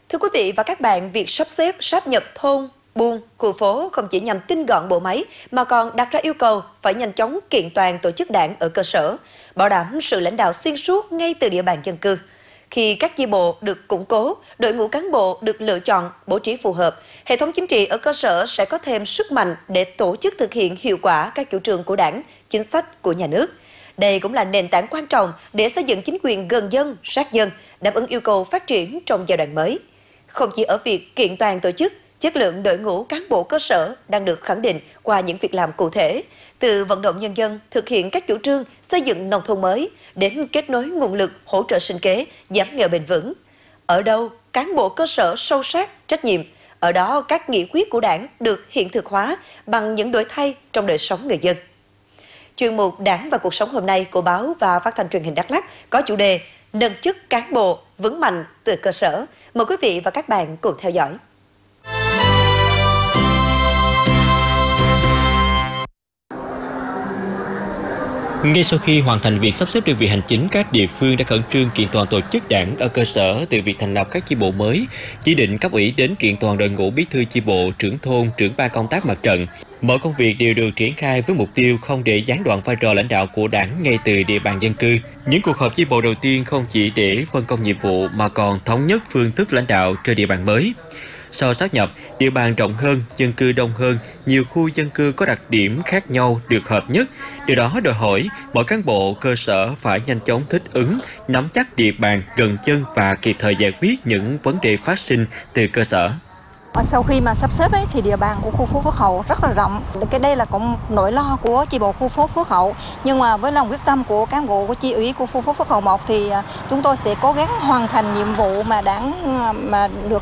Thưa quý vị và các bạn, việc sắp xếp sáp nhập thôn, buôn, khu phố không chỉ nhằm tinh gọn bộ máy mà còn đặt ra yêu cầu phải nhanh chóng kiện toàn tổ chức đảng ở cơ sở, bảo đảm sự lãnh đạo xuyên suốt ngay từ địa bàn dân cư. Khi các chi bộ được củng cố, đội ngũ cán bộ được lựa chọn, bố trí phù hợp, hệ thống chính trị ở cơ sở sẽ có thêm sức mạnh để tổ chức thực hiện hiệu quả các chủ trương của Đảng, chính sách của nhà nước. Đây cũng là nền tảng quan trọng để xây dựng chính quyền gần dân, sát dân, đáp ứng yêu cầu phát triển trong giai đoạn mới. Không chỉ ở việc kiện toàn tổ chức, chất lượng đội ngũ cán bộ cơ sở đang được khẳng định qua những việc làm cụ thể, từ vận động nhân dân thực hiện các chủ trương xây dựng nông thôn mới đến kết nối nguồn lực hỗ trợ sinh kế, giảm nghèo bền vững. Ở đâu cán bộ cơ sở sâu sát, trách nhiệm, ở đó các nghị quyết của Đảng được hiện thực hóa bằng những đổi thay trong đời sống người dân. Chuyên mục Đảng và cuộc sống hôm nay của báo và phát thanh truyền hình Đắk Lắk có chủ đề nâng chức cán bộ vững mạnh từ cơ sở. Mời quý vị và các bạn cùng theo dõi. Ngay sau khi hoàn thành việc sắp xếp đơn vị hành chính, các địa phương đã khẩn trương kiện toàn tổ chức đảng ở cơ sở, từ việc thành lập các chi bộ mới, chỉ định cấp ủy đến kiện toàn đội ngũ bí thư chi bộ, trưởng thôn, trưởng ban công tác mặt trận. Mọi công việc đều được triển khai với mục tiêu không để gián đoạn vai trò lãnh đạo của đảng ngay từ địa bàn dân cư. Những cuộc họp chi bộ đầu tiên không chỉ để phân công nhiệm vụ mà còn thống nhất phương thức lãnh đạo trên địa bàn mới. Sau sáp nhập, địa bàn rộng hơn, dân cư đông hơn, nhiều khu dân cư có đặc điểm khác nhau được hợp nhất. Điều đó đòi hỏi mỗi cán bộ cơ sở phải nhanh chóng thích ứng, nắm chắc địa bàn gần chân và kịp thời giải quyết những vấn đề phát sinh từ cơ sở. Sau khi mà sắp xếp thì địa bàn của khu phố Phước Hậu rất là rộng. Đây là cũng nỗi lo của chi bộ khu phố Phước Hậu. Nhưng mà với lòng quyết tâm của cán bộ của chi ủy của khu phố Phước Hậu 1 thì chúng tôi sẽ cố gắng hoàn thành nhiệm vụ mà đảng mà được